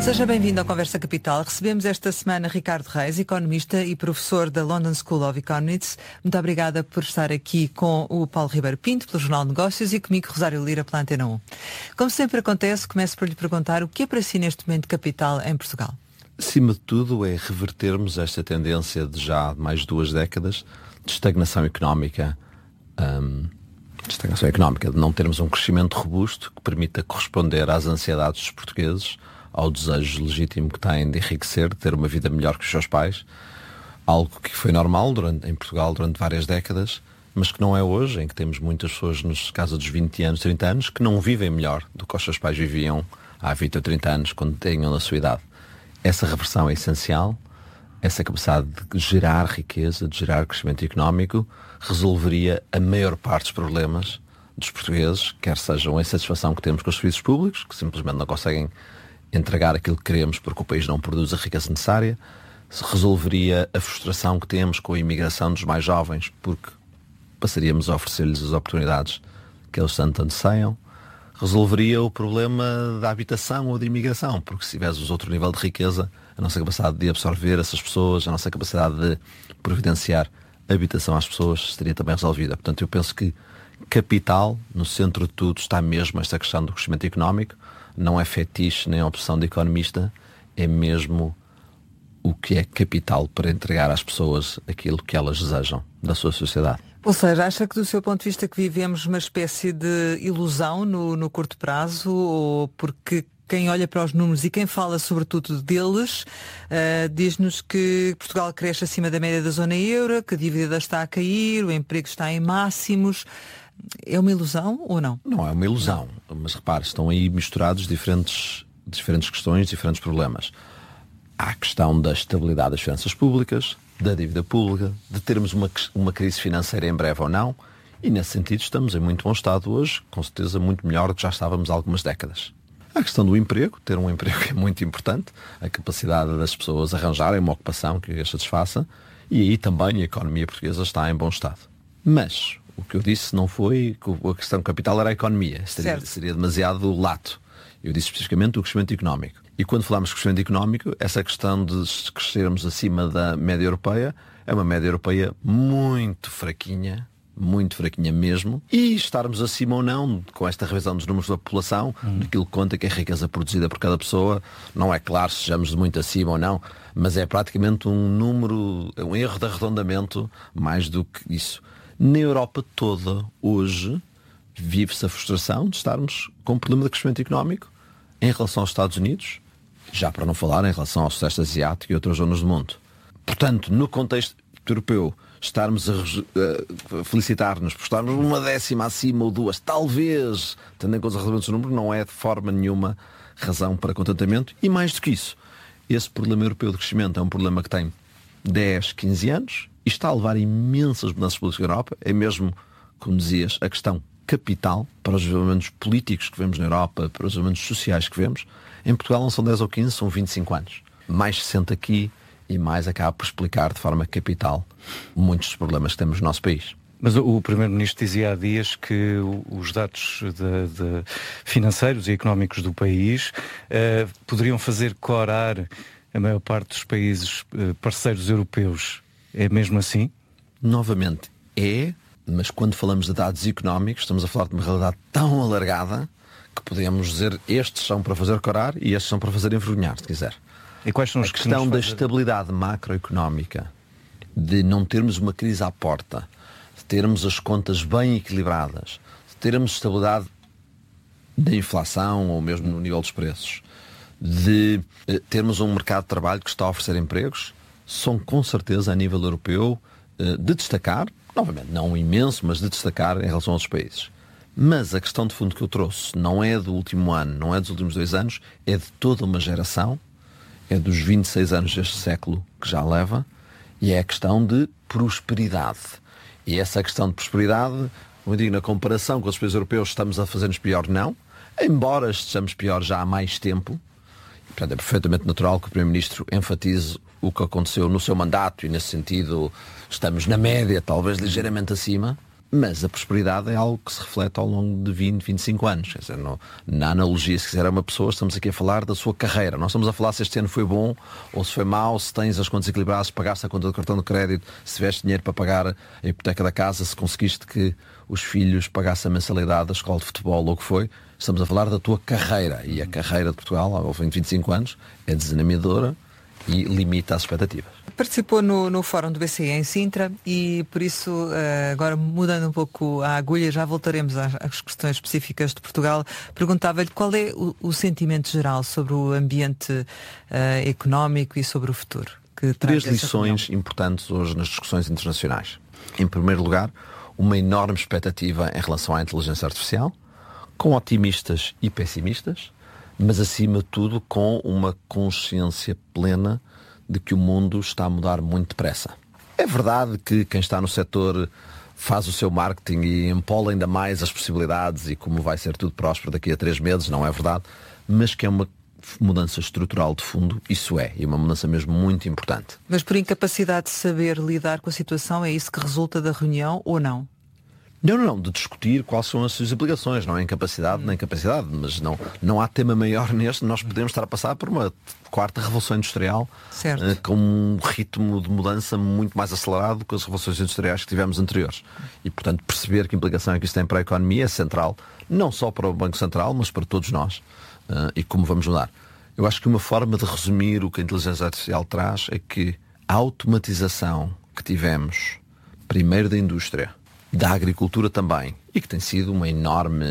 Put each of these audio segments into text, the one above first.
Seja bem-vindo ao Conversa Capital. Recebemos esta semana Ricardo Reis, economista e professor da London School of Economics. Muito obrigada por estar aqui com o Paulo Ribeiro Pinto, pelo Jornal de Negócios, e comigo, Rosário Lira, pela Antena 1. Como sempre acontece, começo por lhe perguntar o que é para si neste momento capital em Portugal? Acima de tudo é revertermos esta tendência de já mais de 2 décadas de estagnação económica, de não termos um crescimento robusto que permita corresponder às ansiedades dos portugueses, ao desejo legítimo que têm de enriquecer, de ter uma vida melhor que os seus pais, algo que foi normal em Portugal durante várias décadas, mas que não é hoje, em que temos muitas pessoas nos casos dos 20 anos, 30 anos, que não vivem melhor do que os seus pais viviam há 20 ou 30 anos, quando tinham a sua idade. Essa reversão é essencial, essa capacidade de gerar riqueza, de gerar crescimento económico, resolveria a maior parte dos problemas dos portugueses, quer sejam a insatisfação que temos com os serviços públicos, que simplesmente não conseguem entregar aquilo que queremos porque o país não produz a riqueza necessária, se resolveria a frustração que temos com a imigração dos mais jovens, porque passaríamos a oferecer-lhes as oportunidades que eles tanto anseiam, resolveria o problema da habitação ou da imigração, porque se tivéssemos outro nível de riqueza, a nossa capacidade de absorver essas pessoas, a nossa capacidade de providenciar habitação às pessoas estaria também resolvida. Portanto, eu penso que capital, no centro de tudo, está mesmo esta questão do crescimento económico. Não é fetiche nem opção de economista, é mesmo o que é capital para entregar às pessoas aquilo que elas desejam da sua sociedade. Ou seja, acha que do seu ponto de vista que vivemos uma espécie de ilusão no curto prazo, ou porque quem olha para os números e quem fala sobretudo deles, diz-nos que Portugal cresce acima da média da zona euro, que a dívida está a cair, o emprego está em máximos. É uma ilusão ou não? Não é uma ilusão, mas repare, estão aí misturados diferentes questões, diferentes problemas. Há a questão da estabilidade das finanças públicas, da dívida pública, de termos uma crise financeira em breve ou não, e nesse sentido estamos em muito bom estado hoje, com certeza muito melhor do que já estávamos há algumas décadas. Há a questão do emprego, ter um emprego é muito importante, a capacidade das pessoas arranjarem uma ocupação que as satisfaça, e aí também a economia portuguesa está em bom estado. Mas o que eu disse não foi que a questão capital era a economia, seria demasiado lato. Eu disse especificamente o crescimento económico. E quando falamos de crescimento económico, essa questão de crescermos acima da média europeia é uma média europeia muito fraquinha mesmo, e estarmos acima ou não, com esta revisão dos números da população, daquilo que conta que é a riqueza produzida por cada pessoa, não é claro se sejamos muito acima ou não, mas é praticamente um erro de arredondamento mais do que isso. Na Europa toda, hoje, vive-se a frustração de estarmos com um problema de crescimento económico em relação aos Estados Unidos, já para não falar em relação ao Sudeste Asiático e outras zonas do mundo. Portanto, no contexto europeu, estarmos a felicitar-nos por estarmos uma décima acima ou 2, talvez, tendo em conta os resolvimentos do número, não é de forma nenhuma razão para contentamento. E mais do que isso, esse problema europeu de crescimento é um problema que tem 10, 15 anos e está a levar imensas mudanças políticas na Europa. É mesmo, como dizias, a questão capital para os desenvolvimentos políticos que vemos na Europa, para os desenvolvimentos sociais que vemos. Em Portugal não são 10 ou 15, são 25 anos. Mais 60 aqui e mais acaba por explicar de forma capital muitos dos problemas que temos no nosso país. Mas o Primeiro-Ministro dizia há dias que os dados financeiros e económicos do país poderiam fazer corar a maior parte dos países parceiros europeus. É mesmo assim? Novamente, mas quando falamos de dados económicos, estamos a falar de uma realidade tão alargada que podemos dizer estes são para fazer corar e estes são para fazer envergonhar, se quiser. E quais são a questão da estabilidade macroeconómica, de não termos uma crise à porta, de termos as contas bem equilibradas, de termos estabilidade da inflação ou mesmo no nível dos preços, de termos um mercado de trabalho que está a oferecer empregos, são com certeza a nível europeu de destacar, novamente não imenso, mas de destacar em relação aos outros países. Mas a questão de fundo que eu trouxe não é do último ano, não é dos últimos 2 anos, é de toda uma geração, é dos 26 anos deste século que já leva, e é a questão de prosperidade. E essa questão de prosperidade, como eu digo, na comparação com os países europeus, estamos a fazer-nos pior? Não. Embora estejamos pior já há mais tempo, e, portanto, é perfeitamente natural que o Primeiro-Ministro enfatize o que aconteceu no seu mandato, e nesse sentido estamos na média, talvez ligeiramente acima, Mas a prosperidade é algo que se reflete ao longo de 20, 25 anos. Quer dizer, na analogia, se quiser, uma pessoa, estamos aqui a falar da sua carreira. Nós estamos a falar se este ano foi bom ou se foi mau, se tens as contas equilibradas, se pagaste a conta do cartão de crédito, se tiveste dinheiro para pagar a hipoteca da casa, se conseguiste que os filhos pagassem a mensalidade da escola de futebol ou o que foi. Estamos a falar da tua carreira. E a carreira de Portugal, ao fim de 25 anos, é desanimadora e limita as expectativas. Participou no fórum do BCE em Sintra e por isso, agora mudando um pouco a agulha, já voltaremos às questões específicas de Portugal. Perguntava-lhe qual é o sentimento geral sobre o ambiente económico e sobre o futuro. Que 3 lições importantes hoje nas discussões internacionais. Em primeiro lugar, uma enorme expectativa em relação à inteligência artificial, com otimistas e pessimistas, mas acima de tudo com uma consciência plena de que o mundo está a mudar muito depressa. É verdade que quem está no setor faz o seu marketing e empola ainda mais as possibilidades e como vai ser tudo próspero daqui a 3 meses, não é verdade, mas que é uma mudança estrutural de fundo, isso é, e uma mudança mesmo muito importante. Mas por incapacidade de saber lidar com a situação, é isso que resulta da reunião ou não? Não, de discutir quais são as suas implicações, não é incapacidade nem capacidade, mas não há tema maior neste. Nós podemos estar a passar por uma 4ª revolução industrial, com um ritmo de mudança muito mais acelerado que as revoluções industriais que tivemos anteriores. E, portanto, perceber que implicação é que isso tem para a economia é central, não só para o Banco Central, mas para todos nós, e como vamos mudar. Eu acho que uma forma de resumir o que a inteligência artificial traz é que a automatização que tivemos, primeiro da indústria, da agricultura também, e que tem sido uma enorme,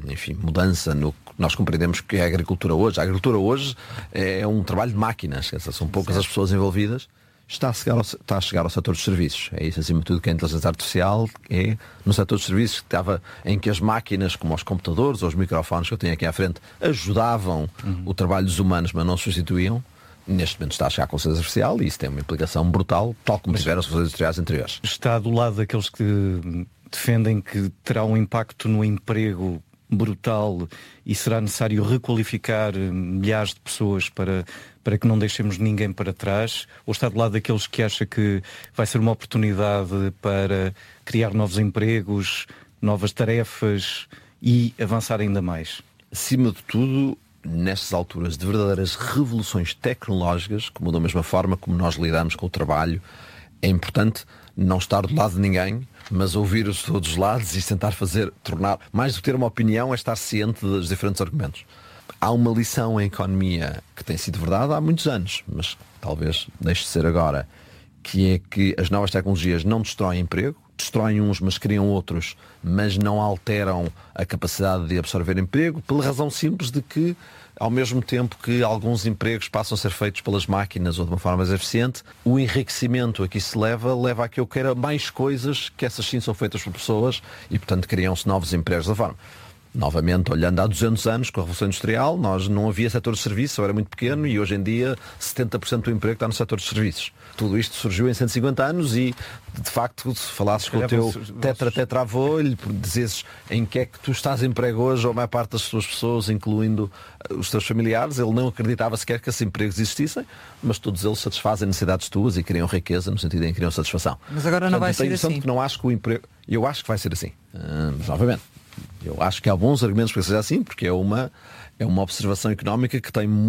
mudança no que nós compreendemos que é a agricultura hoje. A agricultura hoje é um trabalho de máquinas, são poucas as pessoas envolvidas, está a chegar ao setor dos serviços. É isso, acima de tudo, que a inteligência artificial é no setor dos serviços, em que as máquinas, como os computadores ou os microfones que eu tenho aqui à frente, ajudavam o trabalho dos humanos, mas não substituíam. Neste momento está a chegar à consciência artificial e isso tem uma implicação brutal, tal como tiveram as revoluções industriais anteriores. Está do lado daqueles que defendem que terá um impacto no emprego brutal e será necessário requalificar milhares de pessoas para que não deixemos ninguém para trás? Ou está do lado daqueles que acham que vai ser uma oportunidade para criar novos empregos, novas tarefas e avançar ainda mais? Acima de tudo, nestas alturas de verdadeiras revoluções tecnológicas, como da mesma forma como nós lidamos com o trabalho, é importante não estar do lado de ninguém, mas ouvir os todos os lados e tentar tornar, mais do que ter uma opinião, é estar ciente dos diferentes argumentos. Há uma lição em economia que tem sido verdade há muitos anos, mas talvez deixe de ser agora, que é que as novas tecnologias não destroem emprego, destroem uns, mas criam outros, mas não alteram a capacidade de absorver emprego, pela razão simples de que, ao mesmo tempo que alguns empregos passam a ser feitos pelas máquinas ou de uma forma mais eficiente, o enriquecimento a que isso leva a que eu queira mais coisas, que essas sim são feitas por pessoas e, portanto, criam-se novos empregos da forma. Novamente, olhando há 200 anos com a Revolução Industrial, nós não havia setor de serviços, era muito pequeno e hoje em dia 70% do emprego está no setor de serviços. Tudo isto surgiu em 150 anos e, de facto, se falasses com o teu tetravô, lhe dizes em que é que tu estás em emprego hoje, ou a maior parte das suas pessoas, incluindo os teus familiares, ele não acreditava sequer que esses empregos existissem, mas todos eles satisfazem necessidades tuas e criam riqueza, no sentido em que criam satisfação. Mas agora não vai ser assim. Que não acho que o emprego... Eu acho que vai ser assim. Mas, obviamente, eu acho que há bons argumentos para que seja assim, porque é uma observação económica que tem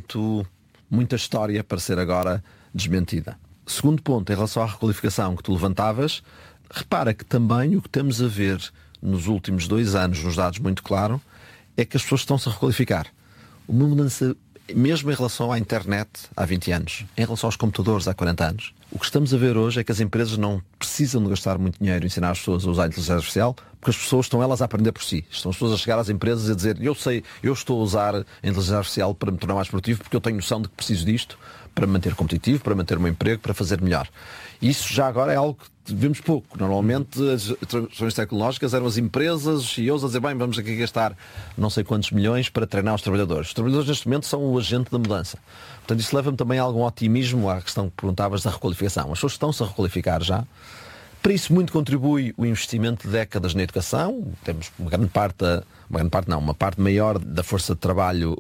muita história para ser agora desmentida. Segundo ponto, em relação à requalificação que tu levantavas, repara que também o que estamos a ver nos últimos 2 anos, nos dados muito claro, é que as pessoas estão-se a requalificar. Uma mudança, mesmo em relação à internet há 20 anos, em relação aos computadores há 40 anos, o que estamos a ver hoje é que as empresas não precisam de gastar muito dinheiro em ensinar as pessoas a usar a inteligência artificial, porque as pessoas estão elas a aprender por si. Estão as pessoas a chegar às empresas e a dizer, eu estou a usar a inteligência artificial para me tornar mais produtivo porque eu tenho noção de que preciso disto para me manter competitivo, para manter o meu emprego, para fazer melhor. Isso já agora é algo que vemos pouco. Normalmente as transformações tecnológicas eram as empresas e eles a dizer, bem, vamos aqui gastar não sei quantos milhões para treinar os trabalhadores. Os trabalhadores neste momento são o agente da mudança. Portanto, isso leva-me também a algum otimismo à questão que perguntavas da requalificação. As pessoas estão-se a requalificar já. Para isso muito contribui o investimento de décadas na educação. Temos uma parte maior da força de trabalho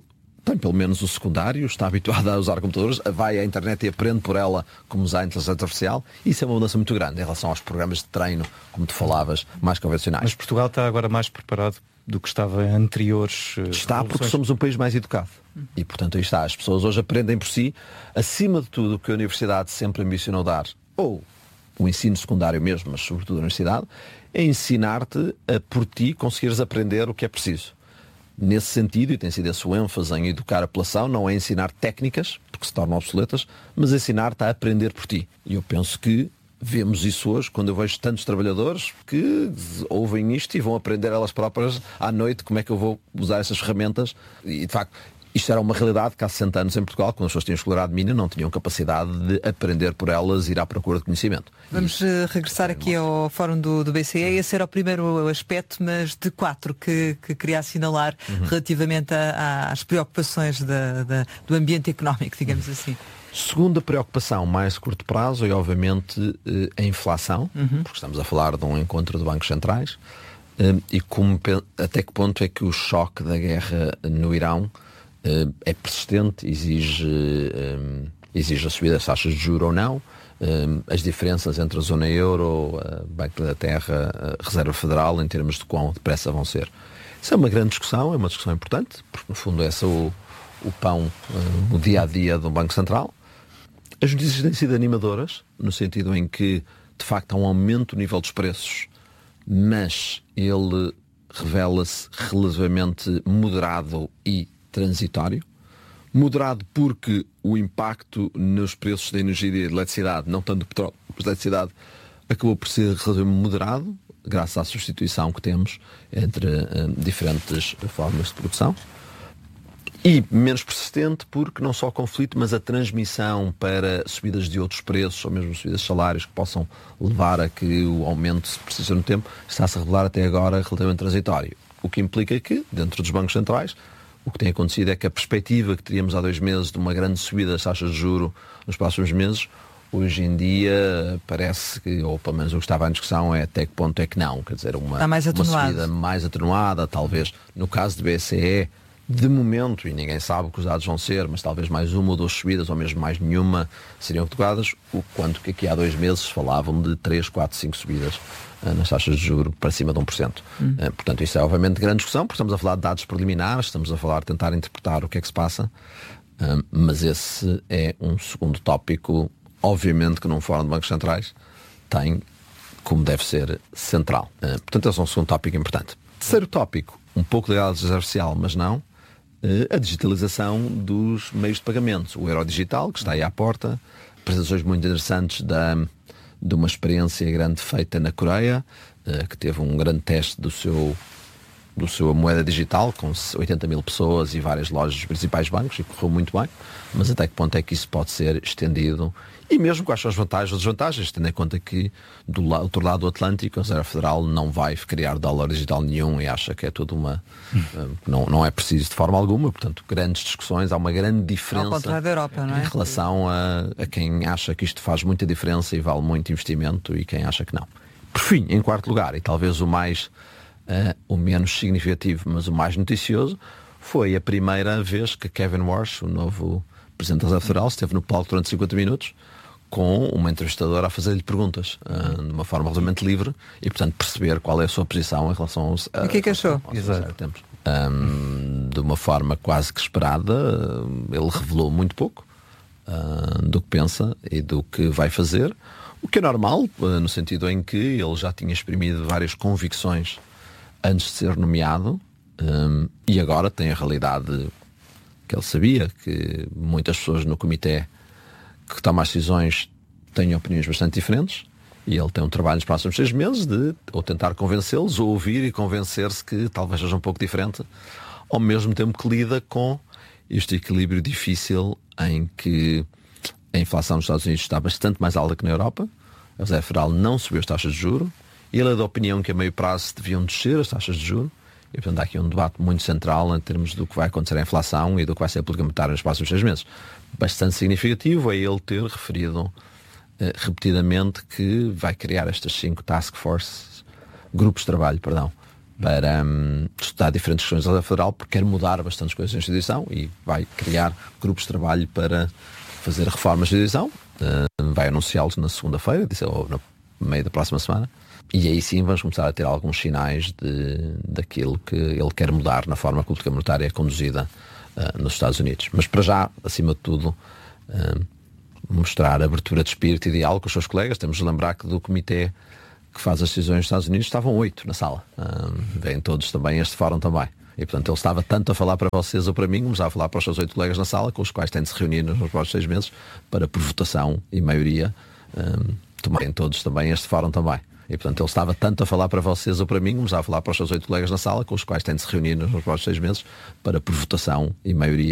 tem pelo menos o secundário, está habituado a usar computadores, vai à internet e aprende por ela como usar a inteligência artificial. Isso é uma mudança muito grande em relação aos programas de treino, como tu falavas, mais convencionais. Mas Portugal está agora mais preparado do que estava em anteriores Está porque somos um país mais educado. E, portanto, aí está. As pessoas hoje aprendem por si, acima de tudo, o que a universidade sempre ambicionou dar, ou o ensino secundário mesmo, mas sobretudo a universidade, é ensinar-te a, por ti, conseguires aprender o que é preciso. Nesse sentido, e tem sido esse o ênfase em educar a população, não é ensinar técnicas, porque se tornam obsoletas, mas ensinar-te a aprender por ti. E eu penso que vemos isso hoje, quando eu vejo tantos trabalhadores que ouvem isto e vão aprender elas próprias à noite como é que eu vou usar essas ferramentas. E, de facto, isto era uma realidade que há 60 anos em Portugal, quando as pessoas tinham escolaridade mínima, não tinham capacidade de aprender por elas e ir à procura de conhecimento. Vamos regressar aqui ao fórum do BCE. Esse era o primeiro aspecto, mas de 4 que queria assinalar relativamente às preocupações do ambiente económico, digamos assim. Segunda preocupação, mais curto prazo, é obviamente a inflação, porque estamos a falar de um encontro de bancos centrais, e até que ponto é que o choque da guerra no Irão é persistente, exige a subida das taxas de juros ou não, as diferenças entre a zona euro, Banco da Terra, a Reserva Federal, em termos de quão depressa vão ser. Isso é uma grande discussão, é uma discussão importante, porque no fundo esse é o pão, o dia-a-dia de um Banco Central. As notícias têm sido animadoras, no sentido em que, de facto, há um aumento do nível dos preços, mas ele revela-se relativamente moderado e transitório. Moderado porque o impacto nos preços da energia e da eletricidade, não tanto do petróleo, mas da eletricidade, acabou por ser relativamente moderado, graças à substituição que temos entre diferentes formas de produção. E menos persistente porque não só o conflito, mas a transmissão para subidas de outros preços ou mesmo subidas de salários que possam levar a que o aumento se persista no tempo, está-se a revelar até agora relativamente transitório. O que implica que, dentro dos bancos centrais, o que tem acontecido é que a perspectiva que teríamos há 2 meses de uma grande subida das taxas de juros nos próximos meses, hoje em dia parece que, ou pelo menos o que estava em discussão, é até que ponto é que não. Quer dizer, uma subida mais atenuada, talvez, no caso do BCE, de momento, e ninguém sabe o que os dados vão ser, mas talvez mais 1 ou 2 subidas, ou mesmo mais nenhuma, seriam tocadas, o quanto que aqui há 2 meses falavam de 3, 4, 5 subidas nas taxas de juros para cima de 1%. Portanto, isso é obviamente grande discussão, porque estamos a falar de dados preliminares, estamos a falar de tentar interpretar o que é que se passa, mas esse é um segundo tópico, obviamente que num fórum de bancos centrais tem, como deve ser, central. Portanto, esse é um segundo tópico importante. Terceiro tópico, um pouco ligado à inteligência artificial, mas não, a digitalização dos meios de pagamentos. O euro digital, que está aí à porta, apresentações muito interessantes de uma experiência grande feita na Coreia, que teve um grande teste do seu moeda digital, com 80 mil pessoas e várias lojas dos principais bancos, e correu muito bem, mas até que ponto é que isso pode ser estendido? E mesmo quais são as vantagens ou desvantagens, tendo em conta que do outro lado do Atlântico a Reserva Federal não vai criar dólar digital nenhum e acha que é tudo não é preciso de forma alguma, portanto grandes discussões, há uma grande diferença ao contrário da Europa, não é? Em relação a quem acha que isto faz muita diferença e vale muito investimento e quem acha que não. Por fim, em quarto lugar, e talvez o menos significativo, mas o mais noticioso, foi a primeira vez que Kevin Warsh, o novo Presidente da Reserva Federal, esteve no palco durante 50 minutos com uma entrevistadora a fazer-lhe perguntas de uma forma relativamente livre e, portanto, perceber qual é a sua posição em relação aos... O que é que achou? Tempos. De uma forma quase que esperada, ele revelou muito pouco do que pensa e do que vai fazer, o que é normal, no sentido em que ele já tinha exprimido várias convicções antes de ser nomeado, e agora tem a realidade que ele sabia, que muitas pessoas no comitê que tomam as decisões têm opiniões bastante diferentes, e ele tem um trabalho nos próximos 6 meses de ou tentar convencê-los, ou ouvir e convencer-se que talvez seja um pouco diferente, ao mesmo tempo que lida com este equilíbrio difícil em que a inflação nos Estados Unidos está bastante mais alta que na Europa, a Reserva Federal não subiu as taxas de juros, e ele é da opinião que a meio prazo deviam descer as taxas de juros, e portanto há aqui um debate muito central em termos do que vai acontecer à inflação e do que vai ser a política monetária nos próximos 6 meses. Bastante significativo é ele ter referido repetidamente que vai criar estas 5 task forces, grupos de trabalho, para estudar diferentes questões da Federal, porque quer mudar bastantes coisas na instituição e vai criar grupos de trabalho para fazer reformas da instituição. Vai anunciá-los na segunda-feira, ou no meio da próxima semana. E aí sim vamos começar a ter alguns sinais daquilo que ele quer mudar na forma que a política monetária é conduzida nos Estados Unidos. Mas para já, acima de tudo, mostrar abertura de espírito e diálogo com os seus colegas. Temos de lembrar que do comitê que faz as decisões nos Estados Unidos estavam 8 na sala. Vêm todos também, este fórum também. E portanto ele estava tanto a falar para vocês ou para mim, como a falar para os seus 8 colegas na sala, com os quais tem de se reunir nos próximos 6 meses, para por votação e maioria tomarem todos também este fórum também. E portanto ele estava tanto a falar para vocês ou para mim, como a falar para os seus 8 colegas na sala, com os quais tem de se reunir nos próximos 6 meses, para por votação e maioria